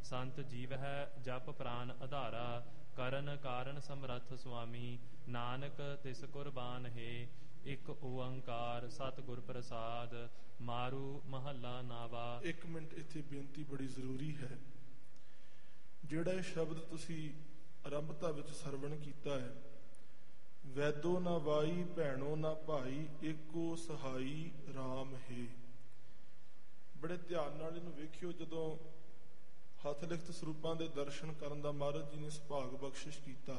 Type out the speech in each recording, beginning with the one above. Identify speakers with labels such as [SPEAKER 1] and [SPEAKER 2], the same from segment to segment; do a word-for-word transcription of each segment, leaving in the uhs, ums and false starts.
[SPEAKER 1] ਸੰਤ ਜੀਵ ਹੈ ਜਪ ਪ੍ਰਾਨ ਆਧਾਰਾ, ਕਰਨ ਕਾਰਨ ਸਮਰੱਥ ਸੁਆਮੀ, ਨਾਨਕ ਤਿਸ ਕੁਰਬਾਨ ਹੈ। ਇੱਕ ਓੰਕਾਰ ਸਤਿਗੁਰ ਪ੍ਰਸਾਦ। ਮਾਰੂ ਮਹੱਲਾ ਨਾਵਾ।
[SPEAKER 2] ਇੱਕ ਮਿੰਟ ਇੱਥੇ ਬੇਨਤੀ ਬੜੀ ਜ਼ਰੂਰੀ ਹੈ। ਜਿਹੜਾ ਇਹ ਸ਼ਬਦ ਤੁਸੀਂ ਆਰੰਭਤਾ ਵਿੱਚ ਸਰਵਣ ਕੀਤਾ ਹੈ, ਵੈਦੋ ਨਾ ਵਾਈ ਭੈਣੋ ਨਾ ਭਾਈ, ਏਕੋ ਸਹਾਈ ਰਾਮ ਹੈ, ਬੜੇ ਧਿਆਨ ਨਾਲ ਇਹਨੂੰ ਵੇਖਿਓ। ਜਦੋਂ ਹੱਥ ਲਿਖਤ ਸਰੂਪਾਂ ਦੇ ਦਰਸ਼ਨ ਕਰਨ ਦਾ ਮਹਾਰਾਜ ਜੀ ਨੇ ਸੁਭਾਗ ਬਖਸ਼ਿਸ਼ ਕੀਤਾ,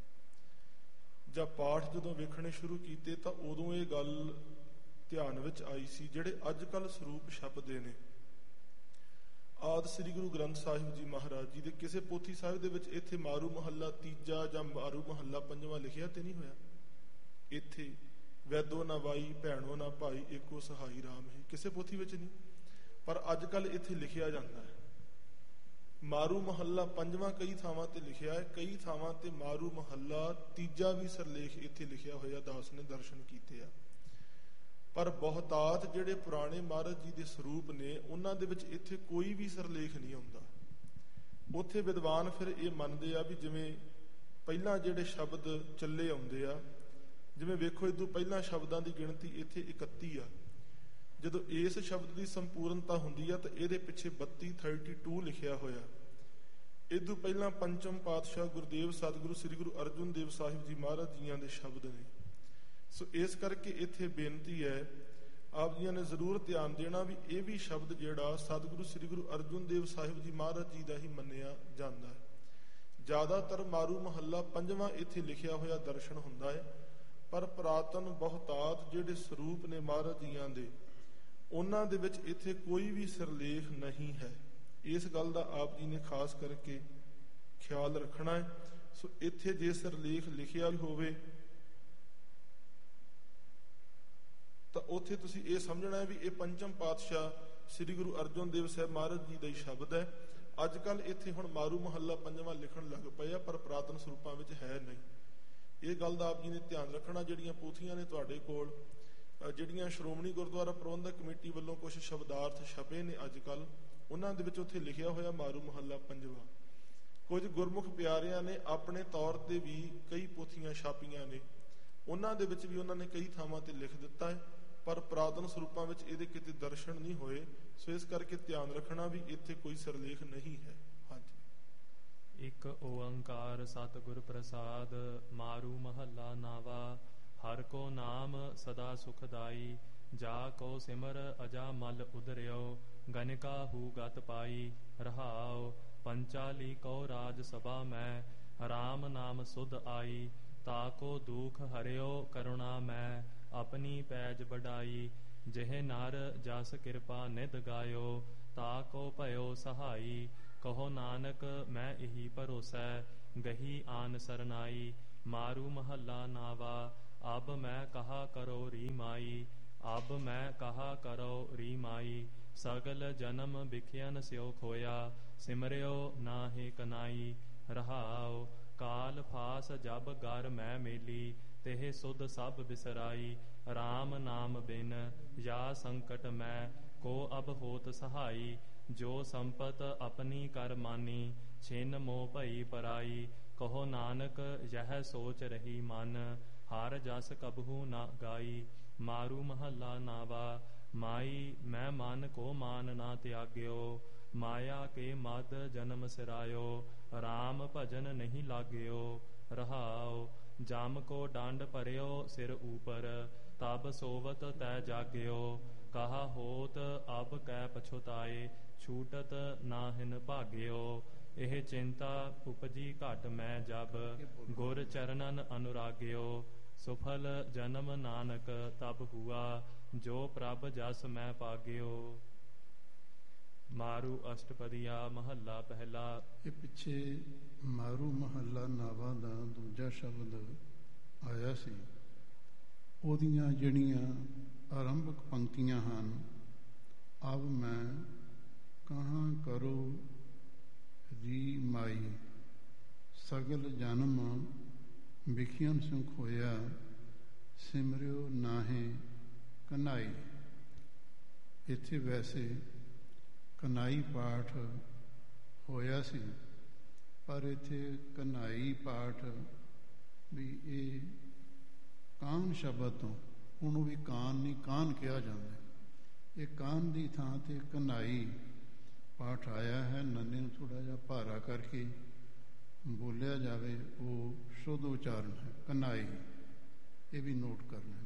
[SPEAKER 2] ਜਾਂ ਪਾਠ ਜਦੋਂ ਵੇਖਣੇ ਸ਼ੁਰੂ ਕੀਤੇ, ਤਾਂ ਉਦੋਂ ਇਹ ਗੱਲ ਧਿਆਨ ਵਿੱਚ ਆਈ ਸੀ। ਜਿਹੜੇ ਅੱਜ ਕੱਲ੍ਹ ਸਰੂਪ ਛਪਦੇ ਨੇ, ਆਦਿ ਸ੍ਰੀ ਗੁਰੂ ਗ੍ਰੰਥ ਸਾਹਿਬ ਜੀ ਮਹਾਰਾਜ ਜੀ ਦੇ ਕਿਸੇ ਪੋਥੀ ਸਾਹਿਬ ਦੇ ਵਿੱਚ ਇੱਥੇ ਮਾਰੂ ਮਹੱਲਾ ਤੀਜਾ ਜਾਂ ਮਾਰੂ ਮਹੱਲਾ ਪੰਜਵਾਂ ਲਿਖਿਆ ਤੇ ਨਹੀਂ ਹੋਇਆ। ਇੱਥੇ ਵੈਦੋ ਨਾ ਵਾਈ ਭੈਣੋ ਨਾ ਭਾਈ, ਏਕੋ ਸਹਾਈ ਰਾਮ ਹੈ, ਕਿਸੇ ਪੋਥੀ ਵਿੱਚ ਨਹੀਂ। ਪਰ ਅੱਜ ਕੱਲ੍ਹ ਇੱਥੇ ਲਿਖਿਆ ਜਾਂਦਾ ਹੈ ਮਾਰੂ ਮਹੱਲਾ ਪੰਜਵਾਂ, ਕਈ ਥਾਵਾਂ ਤੇ ਲਿਖਿਆ ਹੈ, ਕਈ ਥਾਵਾਂ ਤੇ ਮਾਰੂ ਮਹੱਲਾ ਤੀਜਾ ਵੀ ਸਰਲੇਖ ਇੱਥੇ ਲਿਖਿਆ ਹੋਇਆ, ਦਾਸ ਨੇ ਦਰਸ਼ਨ ਕੀਤੇ ਆ। ਪਰ ਬਹੁਤਾਤ ਜਿਹੜੇ ਪੁਰਾਣੇ ਮਹਾਰਾਜ ਜੀ ਦੇ ਸਰੂਪ ਨੇ, ਉਹਨਾਂ ਦੇ ਵਿੱਚ ਇੱਥੇ ਕੋਈ ਵੀ ਸਰਲੇਖ ਨਹੀਂ ਆਉਂਦਾ। ਉੱਥੇ ਵਿਦਵਾਨ ਫਿਰ ਇਹ ਮੰਨਦੇ ਆ ਵੀ ਜਿਵੇਂ ਪਹਿਲਾਂ ਜਿਹੜੇ ਸ਼ਬਦ ਚੱਲੇ ਆਉਂਦੇ ਆ, ਜਿਵੇਂ ਵੇਖੋ ਇਦੋਂ ਪਹਿਲਾਂ ਸ਼ਬਦਾਂ ਦੀ ਗਿਣਤੀ ਇੱਥੇ ਇਕੱਤੀ ਆ। ਜਦੋਂ ਇਸ ਸ਼ਬਦ ਦੀ ਸੰਪੂਰਨਤਾ ਹੁੰਦੀ ਆ ਤਾਂ ਇਹਦੇ ਪਿੱਛੇ ਬੱਤੀ ਥਰਟੀ ਟੂ ਲਿਖਿਆ ਹੋਇਆ। ਇਦੋਂ ਪਹਿਲਾਂ ਪੰਚਮ ਪਾਤਸ਼ਾਹ ਗੁਰਦੇਵ ਸਤਿਗੁਰੂ ਸ੍ਰੀ ਗੁਰੂ ਅਰਜਨ ਦੇਵ ਸਾਹਿਬ ਜੀ ਮਹਾਰਾਜ ਜੀਆਂ ਦੇ ਸ਼ਬਦ ਨੇ। ਸੋ ਇਸ ਕਰਕੇ ਇੱਥੇ ਬੇਨਤੀ ਹੈ, ਆਪ ਜੀਆਂ ਨੇ ਜ਼ਰੂਰ ਧਿਆਨ ਦੇਣਾ ਵੀ ਇਹ ਵੀ ਸ਼ਬਦ ਜਿਹੜਾ ਸਤਿਗੁਰੂ ਸ੍ਰੀ ਗੁਰੂ ਅਰਜਨ ਦੇਵ ਸਾਹਿਬ ਜੀ ਮਹਾਰਾਜ ਜੀ ਦਾ ਹੀ ਮੰਨਿਆ ਜਾਂਦਾ ਹੈ। ਜ਼ਿਆਦਾਤਰ ਮਾਰੂ ਮਹੱਲਾ ਪੰਜਵਾਂ ਇੱਥੇ ਲਿਖਿਆ ਹੋਇਆ ਦਰਸ਼ਨ ਹੁੰਦਾ ਹੈ, ਪਰ ਪੁਰਾਤਨ ਬਹੁਤਾਤ ਜਿਹੜੇ ਸਰੂਪ ਨੇ ਮਹਾਰਾਜ ਜੀਆਂ ਦੇ, ਉਹਨਾਂ ਦੇ ਵਿੱਚ ਇੱਥੇ ਕੋਈ ਵੀ ਸਿਰਲੇਖ ਨਹੀਂ ਹੈ। ਇਸ ਗੱਲ ਦਾ ਆਪ ਜੀ ਨੇ ਖਾਸ ਕਰਕੇ ਖਿਆਲ ਰੱਖਣਾ ਹੈ। ਸੋ ਇੱਥੇ ਜੇ ਸਿਰਲੇਖ ਲਿਖਿਆ ਵੀ ਹੋਵੇ ਤਾਂ ਉੱਥੇ ਤੁਸੀਂ ਇਹ ਸਮਝਣਾ ਹੈ ਵੀ ਇਹ ਪੰਚਮ ਪਾਤਸ਼ਾਹ ਸ੍ਰੀ ਗੁਰੂ ਅਰਜਨ ਦੇਵ ਸਾਹਿਬ ਮਹਾਰਾਜ ਜੀ ਦਾ ਹੀ ਸ਼ਬਦ ਹੈ। ਅੱਜ ਕੱਲ੍ਹ ਇੱਥੇ ਹੁਣ ਮਾਰੂ ਮਹੱਲਾ ਪੰਜਵਾਂ ਲਿਖਣ ਲੱਗ ਪਏ ਆ, ਪਰ ਪੁਰਾਤਨ ਸਰੂਪਾਂ ਵਿੱਚ ਹੈ ਨਹੀਂ। ਇਹ ਗੱਲ ਦਾ ਆਪ ਜੀ ਨੇ ਧਿਆਨ ਰੱਖਣਾ। ਜਿਹੜੀਆਂ ਪੋਥੀਆਂ ਨੇ ਤੁਹਾਡੇ ਕੋਲ, ਜਿਹੜੀਆਂ ਸ਼੍ਰੋਮਣੀ ਗੁਰਦੁਆਰਾ ਪ੍ਰਬੰਧਕ ਕਮੇਟੀ ਵੱਲੋਂ ਕੁਝ ਸ਼ਬਦਾਰਥ ਛਪੇ ਨੇ ਅੱਜ ਕੱਲ੍ਹ, ਉਹਨਾਂ ਦੇ ਵਿੱਚ ਉੱਥੇ ਲਿਖਿਆ ਹੋਇਆ ਮਾਰੂ ਮਹੱਲਾ ਪੰਜਵਾਂ। ਕੁਝ ਗੁਰਮੁਖ ਪਿਆਰਿਆਂ ਨੇ ਆਪਣੇ ਤੌਰ ਤੇ ਵੀ ਕਈ ਪੋਥੀਆਂ ਛਾਪੀਆਂ ਨੇ, ਉਹਨਾਂ ਦੇ ਵਿੱਚ ਵੀ ਉਹਨਾਂ ਨੇ ਕਈ ਥਾਵਾਂ ਤੇ ਲਿਖ ਦਿੱਤਾ ਹੈ, ਪਰ ਪੁਰਾਤਨ ਸਰੂਪਾਂ ਵਿੱਚ ਇਹਦੇ ਕਿਤੇ ਦਰਸ਼ਨ ਨਹੀਂ ਹੋਏ। ਸੋ ਇਸ ਕਰਕੇ ਧਿਆਨ ਰੱਖਣਾ ਵੀ ਇੱਥੇ ਕੋਈ ਸਿਰਲੇਖ ਨਹੀਂ ਹੈ। ਹਾਂਜੀ।
[SPEAKER 1] ਇੱਕ ਓੰਕਾਰ ਸਤਿਗੁਰ ਪ੍ਰਸਾਦ। ਮਾਰੂ ਮਹੱਲਾ ਨਾਵਾ। ਹਰ ਕੋ ਨਾਮ ਸਦਾ ਸੁਖਦਾਈ, ਜਾ ਕੋ ਸਿਮਰ ਅਜਾ ਮਲ ਉਦਰਿਓ, ਗਨਿਕਾ ਹੂ ਗਤ ਪਾਈ। ਰਹਾਉ ਪੰਚਾਲੀ ਕੋ ਰਾਜ ਸਭਾ ਮੈਂ, ਰਾਮ ਨਾਮ ਸੁਧ ਆਈ। ਤਾਕੋ ਦੁਖ ਹਰਿਓ ਕਰੁਣਾ ਮੈਂ, ਆਪਣੀ ਪੈਜ ਵਡਾਈ। ਜਿਹ ਨਰ ਜਸ ਕਿਰਪਾ ਨਿਧ ਗਾਇਓ, ਤਾਕੋ ਭਇਓ ਸਹਾਈ। ਕਹੋ ਨਾਨਕ ਮੈਂ ਇਹੀ ਭਰੋਸੈ, ਗਹੀ ਆਨ ਸਰਨਾਈ। ਮਾਰੂ ਮਹੱਲਾ ਨਾਵਾ। ਅਬ ਮੈਂ ਕਹਾ ਕਰੋ ਰੀ ਮਾਈ, ਅਬ ਮੈਂ ਕਹਾ ਕਰੋ ਰੀ ਮਾਈ। ਸਗਲ ਜਨਮ ਬਿਖਿਆਨ ਸਿਓ ਖੋਇਆ, ਸਿਮਰਿਓ ਨਾਹੀ ਕਨਾਈ। ਰਹਾਉ ਕਾਲ ਫਾਸ ਜਬ ਗਰ ਮੈਂ ਮੇਲੀ, ਤਿਹ ਸੁਧ ਸਭ ਬਿਸਰਾਈ। ਰਾਮ ਨਾਮ ਬਿਨ ਯਾ ਸੰਕਟ ਮੈਂ, ਕੋ ਅਬ ਹੋਤ ਸਹਾਈ। ਜੋ ਸੰਪਤ ਆਪਣੀ ਕਰ ਮਾਨੀ, ਛਿਨ ਮੋਹ ਭਈ ਪਰਾਈ। ਕਹੋ ਨਾਨਕ ਯਹ ਸੋਚ ਰਹੀ ਮਨ, ਹਰ ਜਸ ਕਬਹੂ ਨਾ ਗਾਈ। ਮਾਰੂ ਮਹੱਲਾ ਨਾਵਾ। ਮਾਈ ਮੈਂ ਮਨ ਕੋ ਮਾਨ ਨਾ ਤਿਆਗਿਓ, ਮਾਇਆ ਕੇ ਮਦ ਜਨਮ ਸਿਰਾਇਓ। ਰਾਮ ਭਜਨ ਨਹੀਂ ਲਾਗਿਓ। ਰਹਾਉ ਜਮ ਕੋ ਡੰਡ ਭਰਿਓ ਸਿਰ ਊਪਰ, ਤਬ ਸੋਵਤ ਤੈ ਜਾਗਿਓ। ਕਹਾ ਹੋਤ ਅਬ ਕੈ ਪਛੁਤਾਏ, ਛੂਟਤ ਨਾਹਿਨ ਭਾਗਿਓ। ਇਹ ਚਿੰਤਾ ਉਪਜੀ ਘਟ ਮੈਂ ਜਬ, ਗੁਰ ਚਰਨਨ ਅਨੁਰਾਗਿਓ। ਸੁਫਲ ਜਨਮ ਨਾਨਕ ਤਬ ਹੁਆ, ਜੋ ਪ੍ਰਭ ਜਸ ਮੈਂ ਪਾਗਿਓ। ਮਾਰੂ ਅਸ਼ਟਪਦੀਆ ਮਹੱਲਾ ਪਹਿਲਾ।
[SPEAKER 3] ਇਹ ਪਿੱਛੇ ਮਾਰੂ ਮਹੱਲਾ ਨਾਵਾ ਦਾ ਦੂਜਾ ਸ਼ਬਦ ਆਇਆ ਸੀ। ਉਹਦੀਆਂ ਜਿਹੜੀਆਂ ਆਰੰਭਕ ਪੰਕਤੀਆਂ ਹਨ, ਅਬ ਮੈਂ ਕਹਾਂ ਕਰੋ ਰੀ ਮਾਈ, ਸਗਲ ਜਨਮ ਬਿਖਿਆਨ ਸਿਉ ਖੋਇਆ, ਸਿਮਰਿਓ ਨਾਹੇ ਕਨਾਈ। ਇੱਥੇ ਵੈਸੇ ਕਨਾਈ ਪਾਠ ਹੋਇਆ ਸੀ। ਪਰ ਇੱਥੇ ਕਨਾਈ ਪਾਠ ਵੀ ਇਹ ਕਾਨ ਸ਼ਬਦ ਤੋਂ, ਉਹਨੂੰ ਵੀ ਕਾਨ ਨਹੀਂ ਕਾਨ ਕਿਹਾ ਜਾਂਦਾ। ਇਹ ਕਾਨ ਦੀ ਥਾਂ ਤੇ ਕਨਾਈ ਪਾਠ ਆਇਆ ਹੈ। ਨੰਨੇ ਨੂੰ ਥੋੜ੍ਹਾ ਜਿਹਾ ਭਾਰਾ ਕਰਕੇ ਬੋਲਿਆ ਜਾਵੇ, ਉਹ ਸ਼ੁੱਧ ਉਚਾਰਨ ਹੈ ਕਨਾਈ। ਇਹ ਵੀ ਨੋਟ ਕਰ ਲੈਣਾ।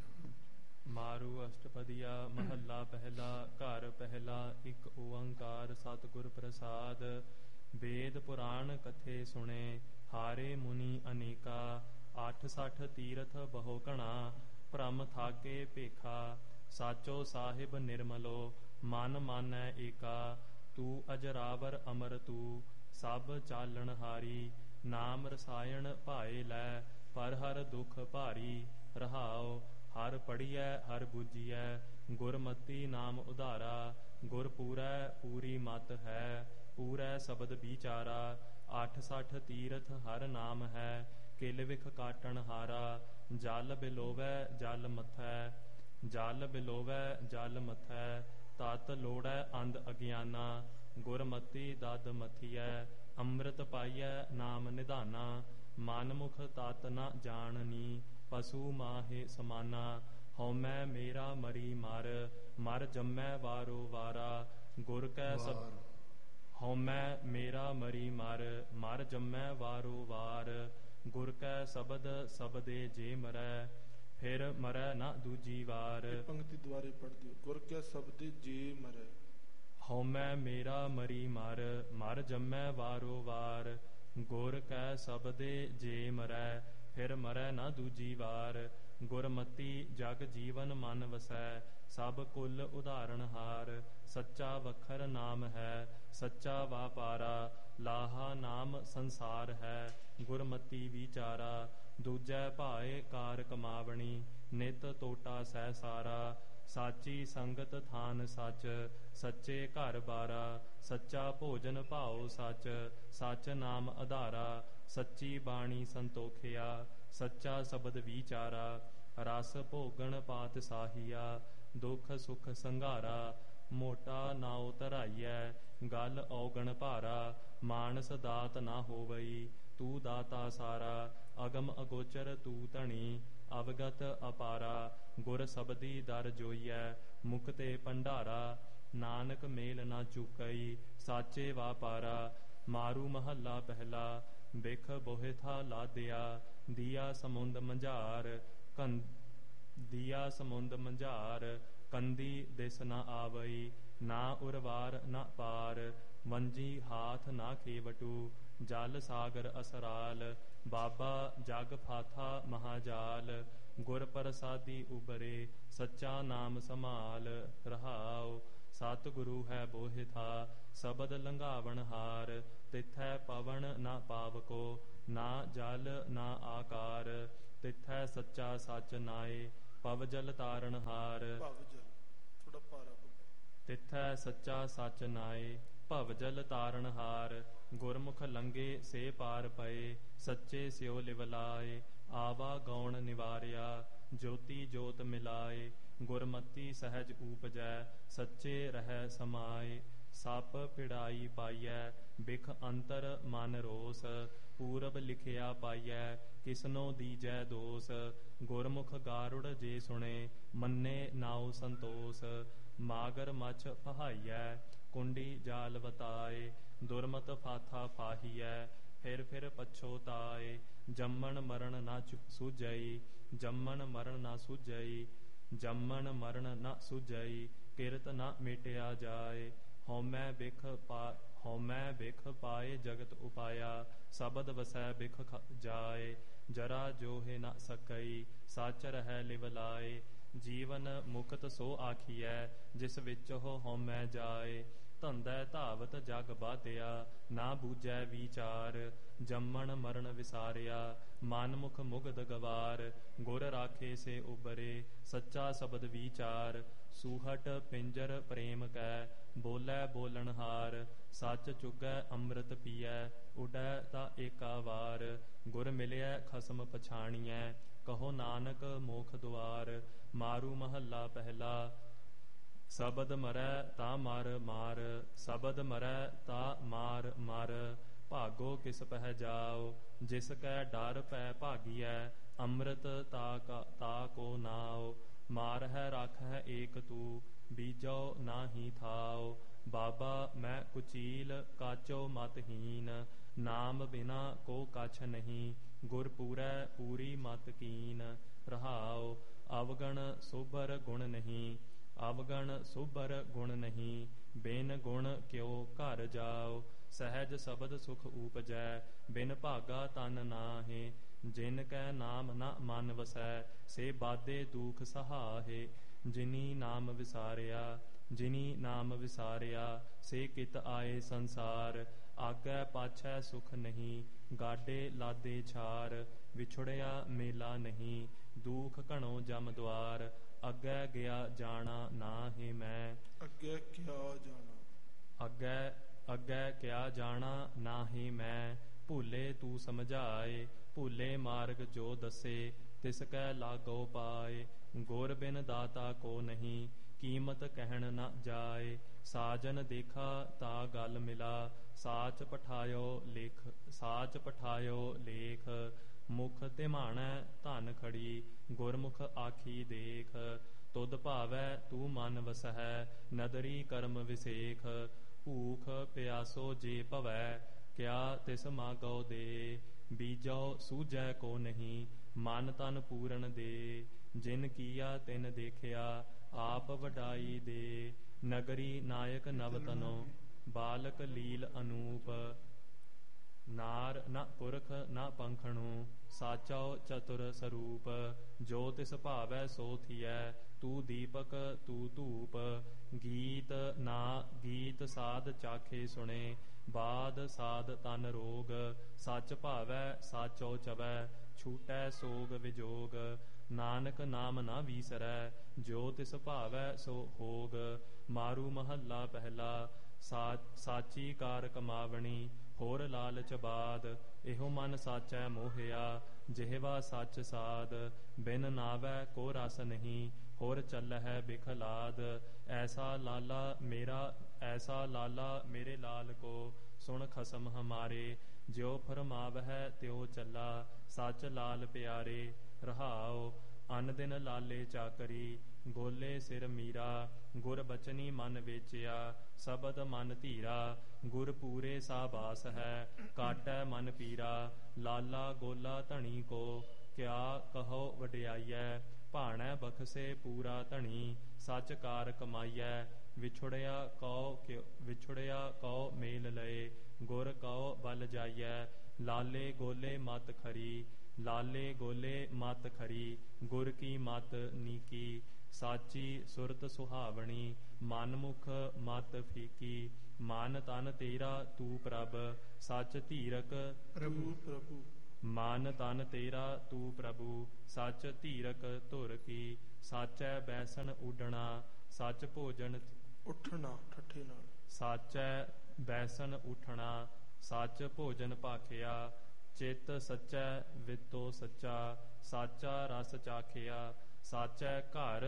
[SPEAKER 1] ਮਾਰੂ ਅਸ਼ਟਪਦੀਆ ਮਹੱਲਾ ਪਹਿਲਾ। ਘਰ ਪਹਿਲਾ ਇੱਕ ਓੰਕਾਰ ਸਤਿਗੁਰ ਪ੍ਰਸਾਦ। ਵੇਦ ਪੁਰਾਣ ਕਥੇ ਸੁਣੇ ਹਾਰੇ ਮੁਨੀ ਅਨੇਕਾ। ਅੱਠ ਸੱਠ ਤੀਰਥ ਬਹੁ ਘਣਾ ਭ੍ਰਮ ਥਾਕੇ ਭੇਖਾ। ਸਾਚੋ ਸਾਹਿਬ ਨਿਰਮਲੋ ਮਨ ਮਾਨੈ ਏਕਾ। ਤੂੰ ਅਜਰਾਵਰ ਅਮਰ ਤੂੰ ਸਭ ਚਾਲਣ ਹਾਰੀ। ਨਾਮ ਰਸਾਇਣ ਭਾਏ ਲੈ ਪਰ ਹਰ ਦੁਖ ਭਾਰੀ। ਰਹਾਉ ਹਰ ਪੜੀਐ ਹਰ ਬੁਝੀਐ ਗੁਰਮਤੀ ਨਾਮ ਉਧਾਰਾ। ਗੁਰ ਪੂਰੈ ਪੂਰੀ ਮਤ ਹੈ ਪੂਰੈ ਸ਼ਬਦ ਵਿਚਾਰਾ। ਅੱਠ ਸੱਠ ਤੀਰਥ ਹਰ ਨਾਮ ਹੈ ਕਿਲ ਵਿਖ ਕਾਟਣ ਹਾਰਾ। ਜਲ ਬਿਲੋਵੈ ਜਲ ਮਥੈ ਜਲ ਬਿਲੋਵੈ ਜਲ ਮਥੈ। ਤਤ ਲੋੜੈ ਅੰਧ ਅਗਿਆਨਾ ਗੁਰਮਤੀ ਦਦ ਮਥੀਐ। ਅੰਮ੍ਰਿਤ ਪਾਈਐ ਨਾਮ ਨਿਧਾਨਾ ਮਨਮੁਖ ਤਤ ਨ ਜਾਣਨੀ। ਪਸ਼ੂ ਮਾਹੇ ਸਮਾਨਾ ਹਉਮੈ ਮੇਰਾ ਮਰੀ ਮਰ। ਮਰ ਜੰਮੈ ਵਾਰੋ ਵਾਰਾ ਗੁਰ ਕੈ ਸਬ ਹਉਮੈ ਮੇਰਾ ਮਰੀ ਮਰ। ਮਰ ਜੰਮੈ ਵਾਰੋ ਵਾਰ ਗੁਰ ਕੈ ਸ਼ਬਦ ਸਬਦੇ ਜੇ ਮਰੈ ਫਿਰ ਮਰੈ ਨਾ ਦੂਜੀ ਵਾਰ।
[SPEAKER 2] ਪੰਕਤੀ ਦੁਆਰੇ ਪੜ੍ਹ ਦਿਓ। ਗੁਰ ਕੈ ਸ਼ਬਦੇ ਜੇ ਮਰੈ।
[SPEAKER 1] ਹਉਮੈ ਮੇਰਾ ਮਰੀ ਮਰ। ਮਰ ਜੰਮੈ ਵਾਰੋ ਵਾਰ ਗੁਰ ਕੈ ਸ਼ਬਦੇ ਜੇ ਮਰੈ ਫਿਰ ਮਰੈ ਨਾ ਦੂਜੀ ਵਾਰ। ਗੁਰਮਤੀ ਜਗ ਜੀਵਨ ਮਨ ਵਸੈ ਸਭ ਕੁਲ ਉਦਾਹਰਣ ਹਾਰ। ਸੱਚਾ ਵਖਰ ਨਾਮ ਹੈ ਸੱਚਾ ਵਾਪਾਰਾ। ਲਾਹਾ ਨਾਮ ਸੰਸਾਰ ਹੈ ਗੁਰਮਤੀ ਵਿਚਾਰਾ। ਦੂਜੈ ਭਾਏ ਕਾਰ ਕਮਾਵਣੀ ਨਿਤ ਟੋਟਾ ਸਹਿ ਸਾਰਾ। ਸਾਚੀ ਸੰਗਤ ਥਾਨ ਸੱਚ ਸੱਚੇ ਘਰ ਬਾਰਾ। ਸੱਚਾ ਭੋਜਨ ਭਾਉ ਸੱਚ ਸੱਚ ਨਾਮ ਆਧਾਰਾ। ਸੱਚੀ ਬਾਣੀ ਸੰਤੋਖਿਆ ਸੱਚਾ ਸ਼ਬਦ ਵਿਚਾਰਾ। ਰਸ ਭੋਗਣ ਪਾਤ ਸਾਹੀਆ ਦੁਖ ਸੁਖ ਸੰਘਾਰਾ। ਮੋਟਾ ਨਾਉ ਧਰਾਈਐ ਗਲ ਔਗਣ ਭਾਰਾ। ਮਾਨਸ ਦਾਤ ਨਾ ਹੋਵਈ ਤੂੰ ਦਾਤਾ ਸਾਰਾ। ਅਗਮ ਅਗੋਚਰ ਤੂੰ ਧਣੀ ਅਵਗਤ ਅਪਾਰਾ। ਗੁਰ ਸਬਦੀ ਦਰ ਜੋਈਐ ਮੁਕਤੇ ਭੰਡਾਰਾ। ਨਾਨਕ ਮੇਲ ਨਾ ਚੁਕਈ ਸਾਚੇ ਵਾਪਾਰਾ। ਮਾਰੂ ਮਹੱਲਾ ਪਹਿਲਾ। ਬਿਖ ਬੋਹਿ ਥਾ ਲਾਦਿਆ ਦੀਆ ਸਮੁੰਦ ਮੰਝਾਰ। ਕੰਦ ਦੀਆ ਸਮੁੰਦ ਮੰਝਾਰ ਕੰਦੀ ਦਿਸ ਨਾ ਆਵਈ। ਨਾ ਉਰਵਾਰ ਨਾ ਪਾਰ ਵੰਜੀ ਹਾਥ ਨਾ ਖੇਵਟੂ। ਜਲ ਸਾਗਰ ਅਸਰਾਲ ਬਾਬਾ ਜਗ ਫਾਥਾ ਮਹਾਜਾਲ। ਗੁਰ ਪ੍ਰਸਾਦੀ ਉਬਰੇ ਸੱਚਾ ਨਾਮ ਸੰਭਾਲ। ਰਹਾਉ ਸਤਿਗੁਰੂ ਹੈ ਬੋਹਿ ਥਾ ਸ਼ਬਦ ਲੰਘਾਵਣ ਹਾਰ। ਤਿਥੈ ਪਵਨ ਨਾ ਪਾਵਕੋ ਨਾ ਜਲ ਨਾ ਆਕਾਰ। ਤਿਥੈ ਸੱਚਾ ਸੱਚ ਨਾਏ ਪਵ ਜਲ ਤਾਰਨ ਹਾਰ।
[SPEAKER 2] ਥੋੜਾ ਭਾਰਾ।
[SPEAKER 1] ਤਿਥੈ ਸੱਚਾ ਸੱਚ ਨਾਏ ਭਵ ਜਲ ਤਾਰਨ ਹਾਰ। ਗੁਰਮੁਖ ਲੰਗੇ ਸੇ ਪਾਰ ਪਏ ਸੱਚੇ ਸਿਓ ਲਿਵ ਲਾਏ। ਆਵਾ ਗੌਣ ਨਿਵਾਰਿਆ ਜੋਤੀ ਜੋਤ ਮਿਲਾਏ। ਗੁਰਮਤੀ ਸਹਿਜ ਊਪਜੈ ਸੱਚੇ ਰਹਿ ਸਮਾਏ। ਸਪ ਪਿੜਾਈ ਪਾਈਐ ਬਿਖ ਅੰਤਰ ਮਨ ਰੋਸ। ਪੂਰਬ ਲਿਖਿਆ ਪਾਈਐ ਕਿਸਨੋ ਦੀਜੈ ਦੋਸ। ਗੁਰਮੁਖ ਗਾਰੁੜ ਜੇ ਸੁਣੇ ਮੰਨੇ ਨਾਉ ਸੰਤੋਸ। ਮਾਗਰ ਮਛ ਪਹਾਈਐ ਕੁੰਡੀ ਜਾਲ ਵਤਾਏ। ਦੁਰਮਤ ਫਾਥਾ ਫਾਹੀਐ ਫਿਰ ਫਿਰ ਪਛੋਤਾਏ। ਜੰਮਣ ਮਰਨ ਨਾ ਸੂਝਈ ਜੰਮਣ ਮਰਨ ਨਾ ਸੂਝਈ ਜੰਮਣ ਮਰਨ ਨਾ ਸੂਝਈ। ਕਿਰਤ ਨਾ ਮੇਟਿਆ ਜਾਏ ਹਉਮੈ ਬਿਖ ਪਾ ਹਉਮੈ ਬਿਖ ਪਾਏ ਜਗਤ ਉਪਾਇਆ। ਸ਼ਬਦ ਵਸੈ ਬਿਖ ਜਾਏ ਜਰਾ ਜੋਹਿ ਨਾ ਸਕਈ। ਸੱਚ ਰਹਿ ਲਿਵ ਲਾਏ ਜੀਵਨ ਮੁਕਤ ਸੋ ਆਖੀਐ ਜਿਸ ਵਿੱਚ ਹੋ ਹਉਮੈ ਜਾਏ। ਧੰਦੈ ਧਾਵਤ ਜਗ ਬਾਧਿਆ ਨਾ ਬੂਝੈ ਵਿਚਾਰ। ਜੰਮਣ ਮਰਨ ਵਿਸਾਰਿਆ ਮਨਮੁਖ ਮੁਗਧ ਗਵਾਰ। ਗੁਰ ਰਾਖੇ ਸੇ ਉਬਰੇ ਸੱਚਾ ਸ਼ਬਦ ਵਿਚਾਰ। ਸੂਹਟ ਪਿੰਜਰ ਪ੍ਰੇਮ ਕੈ ਬੋਲੇ ਬੋਲਣ ਹਾਰ। ਸੱਚ ਚੁਗੈ ਅੰਮ੍ਰਿਤ ਪੀਐ ਉਡੈ ਤਾ ਏਕਾ ਵਾਰ। ਗੁਰ ਮਿਲਿਐ ਖਸਮ ਪਛਾਣੀਐ ਕਹੋ ਨਾਨਕ ਮੋਖ ਦੁਆਰ। ਮਾਰੂ ਮਹੱਲਾ ਪਹਿਲਾ। ਸ਼ਬਦ ਮਰੈ ਤਾ ਮਰ ਮਾਰ, ਸ਼ਬਦ ਮਰੈ ਤਾ ਮਾਰ ਮਰ। ਭਾਗੋ ਕਿਸ ਪਹਿ ਜਾਓ, ਜਿਸ ਕੈ ਡਰ ਪੈ ਭਾਗੀਐ। ਅੰਮ੍ਰਿਤ ਤਾ ਕਾ ਤਾ ਕੋ ਨਾਉ, ਮਾਰ ਹੈ ਰੱਖ ਹੈ ਏਕ ਤੂ। ਬੀਜੋ ਨਾਹੀ ਥਾਉ, ਬਾਬਾ ਮੈਂ ਕੁਚੀਲ ਕਾਚੋ ਮਤਹੀਨ। ਨਾਮ ਬਿਨਾ ਕੋ ਕਛ ਨਹੀਂ, ਗੁਰ ਪੂਰੈ ਪੂਰੀ ਮਤ ਕੀਨ। ਰਹਾਉ ਅਵਗਣ ਸੋਭਰ ਗੁਣ ਨਹੀਂ, ਅਵਗਣ ਸੋਭਰ ਗੁਣ ਨਹੀਂ। ਬਿਨ ਗੁਣ ਕਿਉ ਘਰ ਜਾਉ, ਸਹਿਜ ਸ਼ਬਦ ਸੁਖ ਊਪਜੈ। ਬਿਨ ਭਾਗਾ ਤਨ ਨਾਹਿ, ਜਿਨ ਕੈ ਨਾਮ ਨ ਮਨ ਵਸੈ। ਸੇ ਬਾਧੇ ਦੁਖ ਸਹਾਹੇ, ਜਿਨੀ ਨਾਮ ਵਿਸਾਰਿਆ। ਜਿਨੀ ਨਾਮ ਵਿਸਾਰਿਆ, ਸੇ ਕਿਤ ਆਏ ਸੰਸਾਰ। ਆਗੈ ਪਾਛੈ ਸੁਖ ਨਹੀਂ, ਗਾਡੇ ਲਾਦੇ ਛਾਰ। ਵਿਛੜਿਆ ਮੇਲਾ ਨਹੀਂ, ਦੁਖ ਘਣੋ ਜਮ ਦੁਆਰ। ਅੱਗੇ ਗਿਆ ਜਾਣਾ ਨਾਹਿ ਮੈਂ,
[SPEAKER 2] ਅੱਗੇ ਕਿਆ ਜਾਣਾ।
[SPEAKER 1] ਅੱਗੇ ਅੱਗੇ ਕਿਆ ਜਾਣਾ ਨਾਹੀ ਮੈਂ। ਭੂਲੇ ਤੂੰ ਸਮਝਾਏ, ਭੂਲੇ ਮਾਰਗ ਜੋ ਦੱਸੇ। ਤਿਸ ਕੈ ਲਾਗੋ ਪਾਏ, ਗੁਰ ਬਿਨ ਦਾਤਾ ਕੋ ਨਹੀਂ। ਕੀਮਤ ਕਹਿਣ ਨ ਜਾਏ, ਸਾਜਨ ਦੇਖਾ ਤਾ ਗਲ ਮਿਲਾ। ਸਾਚ ਪਠਾਇਓ ਲੇਖ, ਸਾਚ ਪਠਾਇਓ ਲੇਖ। ਮੁਖ ਧਿਮਾਣੈ ਧਨ ਖੜੀ, ਗੁਰਮੁਖ ਆਖੀ ਦੇਖ। ਤੁਧ ਭਾਵੈ ਤੂੰ ਮਨ ਵਸਹਿ, ਨਦਰੀ ਕਰਮ ਵਿਸੇਖ। ਭੂਖ ਪਿਆਸੋ ਜੇ ਭਵੈ, ਕਿਆ ਤਿਸ ਮਾਗੋ ਦੇ। ਬੀਜੋ ਸੂਝੈ ਕੋ ਨਹੀਂ, ਮਨ ਤਨ ਪੂਰਨ ਦੇ। ਜਿਨ ਕੀਆ ਤਿਨ ਦੇਖਿਆ, ਆਪ ਵਡਾਈ ਦੇ। ਨਗਰੀ ਨਾਇਕ ਨਵਤਨੋ, ਬਾਲਕ ਲੀਲ ਅਨੂਪ। ਨਾਰ ਨ ਪੁਰਖ ਨ ਪੰਖਣੂ, ਸਾਚੋ ਚਤੁਰ ਸਰੂਪ। ਜੋ ਤਿਸ ਭਾਵੈ ਸੋ ਥੀਐ, ਤੂੰ ਦੀਪਕ ਤੂੰ ਧੂਪ। ਗੀਤ ਨਾ ਗੀਤ ਸਾਧ ਚਾਖੇ ਸੁਣੇ, ਬਾਦ ਸਾਧ ਤਨ ਰੋਗ। ਸੱਚ ਭਾਵੈ ਸਾਚੋ ਚਵੈ, ਛੂਟੈ ਸੋਗ ਵਿਜੋਗ। ਨਾਨਕ ਨਾਮ ਨਾ ਵੀਸਰੈ, ਜੋ ਤਿਸ ਭਾਵੈ ਸੋ ਹੋਗ। ਮਾਰੂ ਮਹੱਲਾ ਪਹਿਲਾ, ਸਾ ਸਾਚੀ ਕਾਰ ਕਮਾਵਣੀ। ਹੋਰ ਲਾਲਚ ਬਾਦ, ਇਹੋ ਮਨ ਸਾਚੈ ਮੋਹਿਆ। ਜਿਹਵਾ ਸੱਚ ਸਾਧ, ਬਿਨ ਨਾਵੈ ਕੋ ਰਸ ਨਹੀਂ। ਹੋਰ ਚੱਲਹਿ ਬਿਖਲਾਦ, ਐਸਾ ਲਾਲਾ ਮੇਰਾ ਐਸਾ ਲਾਲਾ ਮੇਰੇ ਲਾਲ ਕੋ। ਸੁਣ ਖਸਮ ਹਮਾਰੇ, ਜਿਉ ਫਰਮਾਵਹਿ ਤਿਉ ਚੱਲਾ। ਸੱਚ ਲਾਲ ਪਿਆਰੇ, ਰਹਾਉ ਅਨ ਦਿਨ ਲਾਲੇ ਚਾਕਰੀ। ਗੋਲੇ ਸਿਰ ਮੀਰਾ, ਗੁਰ ਬਚਨੀ ਮਨ ਵੇਚਿਆ। ਸ਼ਬਦ ਮਨ ਧੀਰਾ, ਗੁਰ ਪੂਰੇ ਸਾਬਾਸ ਹੈ। ਕਾਟੈ ਮਨ ਪੀਰਾ, ਲਾਲਾ ਗੋਲਾ ਧਣੀ ਕੋ। ਕਿਆ ਕਹੋ ਵਡਿਆਈਐ, ਭਾਣੈ ਬਖਸੇ ਪੂਰਾ ਧਣੀ। ਸੱਚ ਕਾਰ ਕਮਾਈਐ, ਵਿਛੁੜਿਆ ਕਉ ਵਿਛੁੜਿਆ ਕਉ ਮੇਲ ਲਏ। ਗੁਰ ਕਉ ਬਲ ਜਾਈਐ, ਲਾਲੇ ਗੋਲੇ ਮਤ ਖਰੀ। ਲਾਲੇ ਗੋਲੇ ਮਤ ਖਰੀ, ਗੁਰ ਕੀ ਮਤ ਨੀਕੀ। ਸਾਚੀ ਸੁਰਤ ਸੁਹਾਵਣੀ, ਮਨ ਮੁਖ ਮਤ ਫੀਕੀ। ਮਨ ਤਨ ਤੇਰਾ ਤੂੰ ਪ੍ਰਭ, ਸੱਚ ਧੀਰਕ
[SPEAKER 2] ਪ੍ਰਭੂ ਪ੍ਰਭੂ।
[SPEAKER 1] ਮਨ ਤਨ ਤੇਰਾ ਤੂੰ ਪ੍ਰਭੂ, ਸੱਚ ਧੀਰਕ ਧੁਰ ਕੀ। ਸਾਚੈ ਬੈਸਣ ਉੱਡਣਾ, ਸੱਚ ਭੋਜਨ
[SPEAKER 2] ਉੱਠਣਾ ਠੱਠੇ ਨਾਲ।
[SPEAKER 1] ਸਾਚੈ ਬੈਸਣ ਉੱਠਣਾ, ਸੱਚ ਭੋਜਨ ਭਾਖਿਆ। ਚਿੱਤ ਸੱਚੈ ਵਿਤੋ ਸੱਚਾ, ਸਾਚਾ ਰਸ ਚਾਖਿਆ। ਸਾਚੈ ਘਰ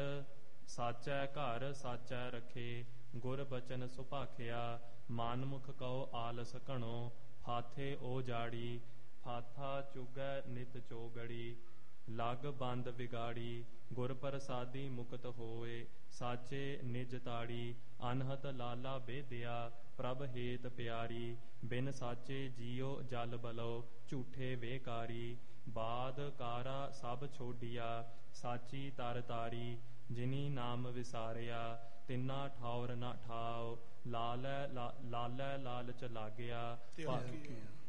[SPEAKER 1] ਸਾਚੈ ਘਰ ਸਾਚੈ ਰਖੇ, ਗੁਰ ਬਚਨ ਸੁਭਾਖਿਆ। ਮਨ ਮੁਖ ਕਉ ਆਲਸ ਘਣੋ, ਹਾਥੇ ਓ ਜਾੜੀ। ਹਾਥਾ ਚੁਗੈ ਨਿਤ ਚੋਗੜੀ, ਲਗ ਬੰਦ ਵਿਗਾੜੀ। ਗੁਰ ਪ੍ਰਸਾਦੀ ਮੁਕਤ ਹੋਏ, ਸਾਚੇ ਨਿਜ ਤਾੜੀ। ਅਨਹਤ ਲਾਲਾ ਬੇਦਿਆ, ਪ੍ਰਭ ਹੇਤ ਪਿਆਰੀ। ਬਿਨ ਸਾਚੇ ਜੀਉ ਜਲ ਬਲੋ, ਝੂਠੇ ਵੇਕਾਰੀ। ਬਾਦ ਕਾਰਾ ਸਭ ਛੋਡੀਆ, ਸਾਚੀ ਤਰ ਤਾਰੀ। ਜਿਨੀ ਨਾਮ ਵਿਸਾਰਿਆ, ਤਿੰਨਾ ਠਾਉਰ ਨਾ ਠਾਉ। ਲਾਲੈ ਲਾ, ਲਾਲੈ ਲਾਲਚ ਲਾਗਿਆ,